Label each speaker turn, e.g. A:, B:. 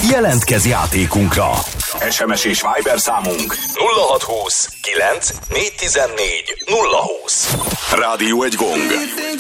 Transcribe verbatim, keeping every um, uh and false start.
A: Jelentkezz játékunkra! es em es és Viber számunk nulla hatszázhúsz kilenc négyszáztizennégy nulla húsz. Rádió egy gong.